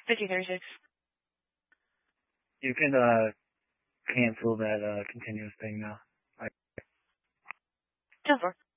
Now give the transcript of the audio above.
5036. You can cancel that continuous thing now. 10-4.